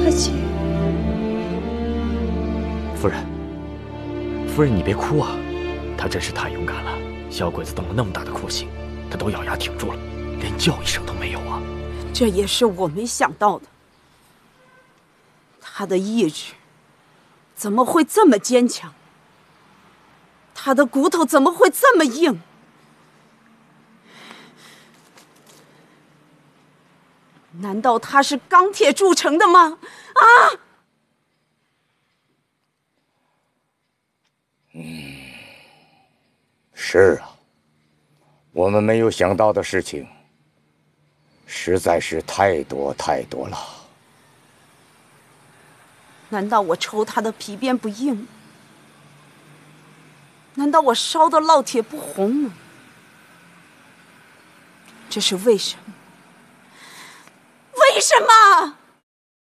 大姐， 夫人，你别哭啊！他真是太勇敢了，小鬼子动了那么大的酷刑，他都咬牙挺住了，连叫一声都没有啊！ 这也是我没想到的。他的意志怎么会这么坚强？他的骨头怎么会这么硬？难道他是钢铁铸成的吗？啊！ 是啊，我们没有想到的事情实在是太多太多了。 难道我抽他的皮鞭不硬？难道我烧的烙铁不红吗？这是为什么？为什么？